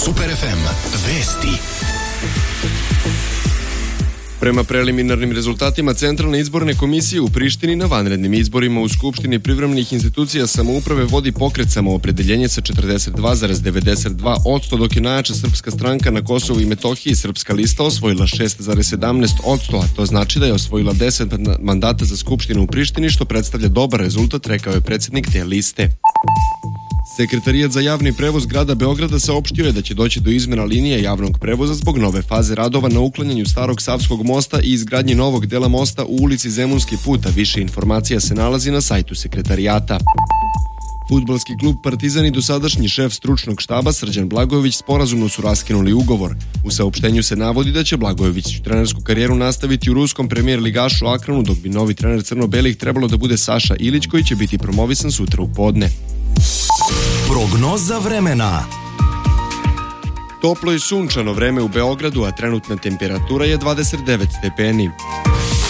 Super FM. Vesti. Prema preliminarnim rezultatima Centralne izborne komisije u Prištini na vanrednim izborima u Skupštini privremenih institucija samouprave vodi pokret Samoopredeljenje sa 42,92%, dok je najjača srpska stranka na Kosovu i Metohiji Srpska lista osvojila 6,17%, a to znači da je osvojila 10 mandata za Skupštinu u Prištini, što predstavlja dobar rezultat, rekao je predsjednik te liste. Sekretarijat za javni prevoz grada Beograda saopštio je da će doći do izmjena linija javnog prevoza zbog nove faze radova na uklanjanju starog Savskog mosta i izgradnji novog dela mosta u ulici Zemunski put, a više informacija se nalazi na sajtu sekretarijata. Fudbalski klub Partizan i dosadašnji šef stručnog štaba Srđan Blagojević sporazumno su raskinuli ugovor. U saopštenju se navodi da će Blagojević trenersku karijeru nastaviti u ruskom premijer ligašu Akranu, dok bi novi trener crno-belih trebalo da bude Saša Ilić, koji će biti promovisan sutra u podne. Prognoza vremena. Toplo i sunčano vreme u Beogradu, a trenutna temperatura je 29 stepeni.